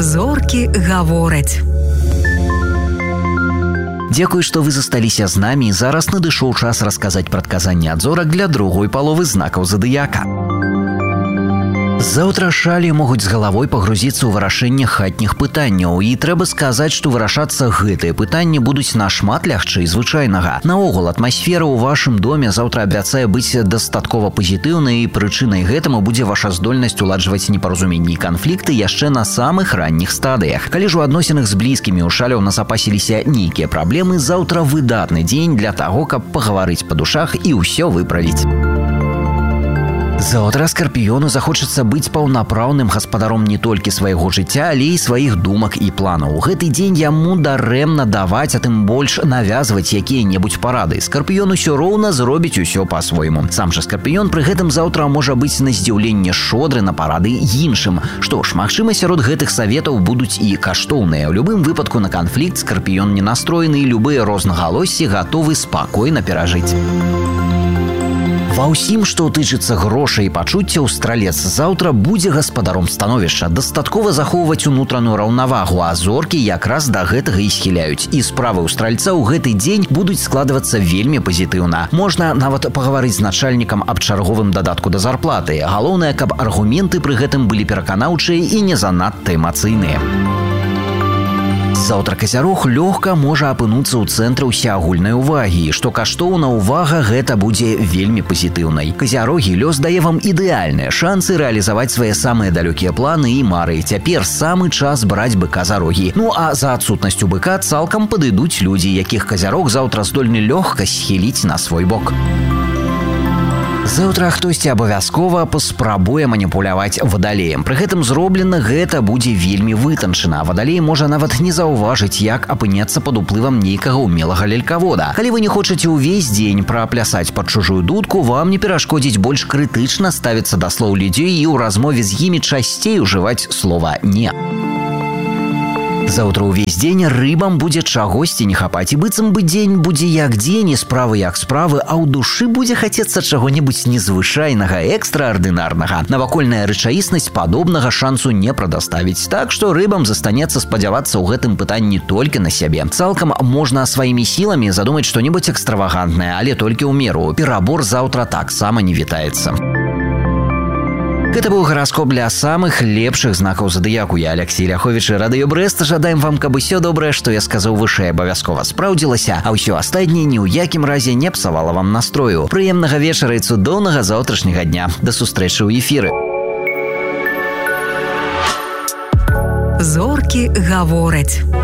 Зоркі гавораць. Дзякуй, што вы засталіся з намі. Зараз надышоў час расказаць прадказанні ад зорак для другой паловы знакаў задыяка. Заўтра шалі могуць з галавой пагрузіцца ў вырашэнне хатніх пытанняў. І трэба сказаць, што вырашацца гэтыя пытанні будуць нашмат лягчэй звычайнага. Наогул, атмасфера ў вашым доме заўтра абяцае быць дастаткова пазітыўнай, і прычынай гэтаму будзе ваша здольнасць уладжваць непаразуменні і канфлікты яшчэ на самых ранніх стадыях. Калі ж у адносінах з блізкімі ў шаляў назапасіліся нейкія праблемы, заўтра выдатны дзень для таго, каб пагаварыць па душах і ўсё выправіць. Заўтра скарпіёну захочацца быць паўнапраўным гаспадаром не толькі свайго жыцця, але і сваіх думак і планаў. У гэты дзень яму дарэмна даваць, а тым больш навязваць якія-небудзь парады. Скарпіён усё роўна зробіць усё па-свойму. Сам жа скарпіён пры гэтым заўтра можа быць на здзіўленне шчодры на парады іншым. Што ж, магчыма, сярод гэтых саветаў будуць і каштоўныя. У любым выпадку на канфлікт скарпіён не настроены, і любыя рознагалоссі гатовы спакойна перажыць. Ва ўсім, што тычыцца грошай і пачуццяў, стралец заўтра будзе гаспадаром становішча. Дастаткова захоўваць унутраную раўнавагу, а зоркі якраз да гэтага і схіляюць. І справы ў стральца ў гэты дзень будуць складвацца вельмі пазітыўна. Можна нават пагаварыць з начальнікам аб чарговым дадатку да зарплаты. Галоўнае, каб аргументы пры гэтым былі пераканаўчыя і не занадта эмацыйныя. Заўтра казярог лёгка можа апынуцца ў цэнтры ўсеагульнай увагі. Што каштоўна, увага гэта будзе вельмі пазітыўнай. Казярогі, лёс дае вам ідэальныя шансы рэалізаваць свае самыя далёкія планы і мары. Цяпер самы час браць быка за рогі. Ну а за адсутнасцю быка цалкам падыдуць людзі, якіх казярог заўтра здольны лёгка схіліць на свой бок. Заўтра хтосьці абавязкова паспрабуе маніпуляваць вадалеем. Пры гэтым зроблена гэта будзе вельмі вытанчана. Вадалей можа нават не заўважыць, як апынецца пад уплывам нейкага ўмелага лялькавода. Калі вы не хочаце ўвесь дзень праплясаць пад чужую дудку, вам не перашкодзіць больш крытычна ставіцца да слоў людзей і ў размове з імі часцей ужываць слова «не». Заўтра ўвесь дзень рыбам будзе чагосьці не хапаць, і быццам бы дзень будзе як дзень, і справы як справы, а ў душы будзе хацецца чаго-небудзь незвычайнага, экстраардынарнага. Навакольная рэчаіснасць падобнага шансу не прадаставіць, так што рыбам застанецца спадзявацца ў гэтым пытанні толькі на сябе. Цалкам можна сваімі сіламі задумаць што-небудзь экстравагантнае, але толькі ў меру. Перабор заўтра таксама не вітаецца. Гэта быў гараскоп для самых лепшых знакаў задыяку. Я Алексей Ляховіч, Радыё Брэст. Жадаем вам, каб усё добрае, што я сказаў вышэй, абавязкова спраўдзілася, а ўсё астатняе ні ў якім разе не псавала вам настрою. Прыемнага вечара і цудоўнага заўтрашняга дня. Да сустрэчы ў эфіры. Зоркі гавораць.